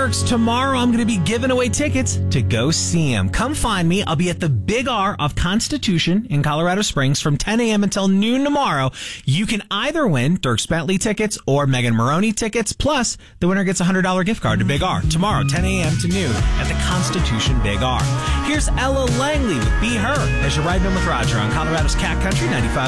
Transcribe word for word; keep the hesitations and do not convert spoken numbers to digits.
Dirks. Tomorrow I'm going to be giving away tickets to go see him. Come find me. I'll be at the Big R of Constitution in Colorado Springs from ten a.m. until noon tomorrow. You can either win Dirks Bentley tickets or Megan Maroney tickets. Plus, the winner gets a one hundred dollars gift card to Big R tomorrow, ten a.m. to noon at the Constitution Big R. Here's Ella Langley with Be Her as you're riding in with Roger on Colorado's Cat Country ninety-five.